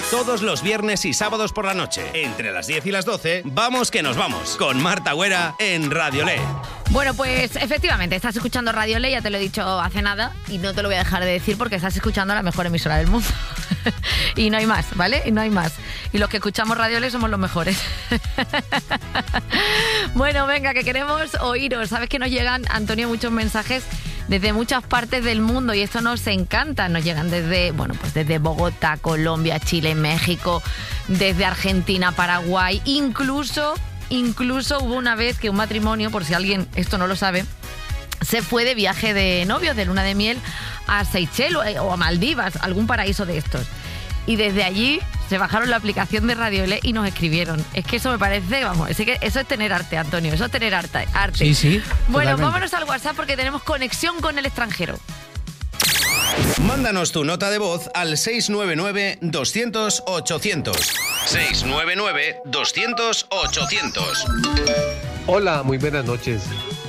Todos los viernes y sábados por la noche, entre las 10 y las 12, vamos que nos vamos, con Marta Güera en Radiolé. Bueno, pues efectivamente, estás escuchando Radiolé, ya te lo he dicho hace nada, y no te lo voy a dejar de decir porque estás escuchando la mejor emisora del mundo. Y no hay más, ¿vale? Y no hay más. Y los que escuchamos Radiolé somos los mejores. Bueno, venga, que queremos oíros. Sabes que nos llegan, Antonio, muchos mensajes desde muchas partes del mundo y esto nos encanta. Nos llegan desde, bueno, pues desde Bogotá, Colombia, Chile, México, desde Argentina, Paraguay, incluso hubo una vez que un matrimonio, por si alguien esto no lo sabe, se fue de viaje de novios, de luna de miel, a Seychelles o a Maldivas, algún paraíso de estos. Y desde allí se bajaron la aplicación de Radiolé y nos escribieron. Es que eso me parece, vamos, es que eso es tener arte, Antonio, eso es tener arte. Sí, Bueno, totalmente. vámonos al WhatsApp porque tenemos conexión con el extranjero. Mándanos tu nota de voz al 699-200-800. 699-200-800. Hola, muy buenas noches.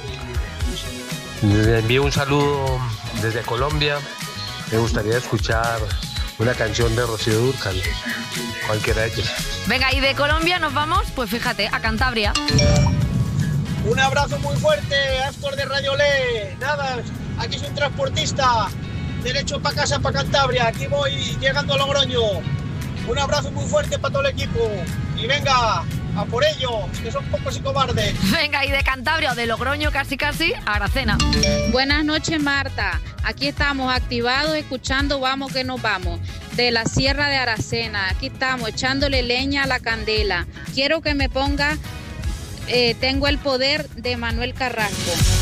Les envío un saludo desde Colombia. Me gustaría escuchar una canción de Rocío Dúrcal, cualquiera de ellas. Venga, y de Colombia nos vamos, pues fíjate, a Cantabria. Un abrazo muy fuerte, Astor de Radiolé. Nada, aquí soy un transportista. Derecho para casa, para Cantabria. Aquí voy llegando a Logroño. Un abrazo muy fuerte para todo el equipo. Y venga, a por ello, que son pocos y cobardes. Venga, y de Cantabria o de Logroño casi, a Aracena. Buenas noches, Marta. Aquí estamos activados, escuchando Vamos que nos vamos, de la Sierra de Aracena. Aquí estamos echándole leña a la candela. Quiero que me ponga Tengo el poder de Manuel Carrasco.